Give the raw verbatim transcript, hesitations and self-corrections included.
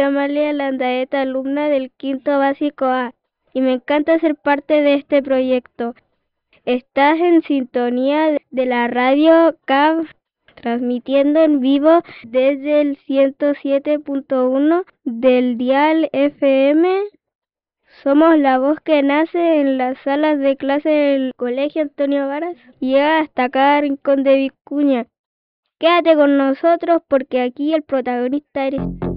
Amalia Landaeta, alumna del quinto básico A, y me encanta ser parte de este proyecto. Estás en sintonía de la radio C A V, transmitiendo en vivo desde el ciento siete punto uno del dial F M. Somos la voz que nace en las salas de clase del Colegio Antonio Varas y llega hasta cada rincón de Vicuña. Quédate con nosotros porque aquí el protagonista eres tú.